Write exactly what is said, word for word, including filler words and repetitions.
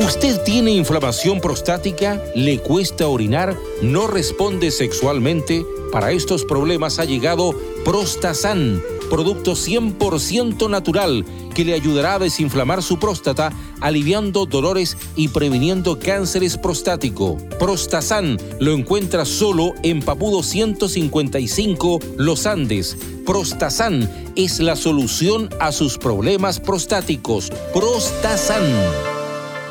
¿Usted tiene inflamación prostática? ¿Le cuesta orinar? ¿No responde sexualmente? Para estos problemas ha llegado Prostasan, producto cien por ciento natural que le ayudará a desinflamar su próstata, aliviando dolores y previniendo cánceres prostático. Prostasan lo encuentra solo en Papudo ciento cincuenta y cinco, Los Andes. Prostasan es la solución a sus problemas prostáticos. Prostasan.